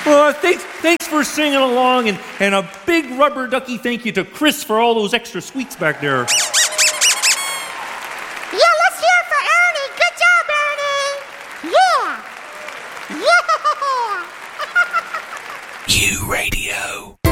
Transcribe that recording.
Well, thanks for singing along, and a big rubber ducky thank you to Chris for all those extra squeaks back there. Yeah, let's hear it for Ernie. Good job, Ernie. Yeah. Yeah. Q Radio.